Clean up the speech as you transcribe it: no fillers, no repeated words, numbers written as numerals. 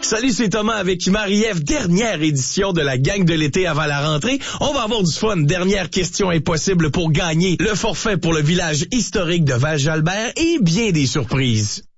Salut, c'est Thomas avec Marie-Ève. Dernière édition de la gang de l'été avant la rentrée. On va avoir du fun. Dernière question impossible pour gagner le forfait pour le village historique de Val-Jalbert et bien des surprises.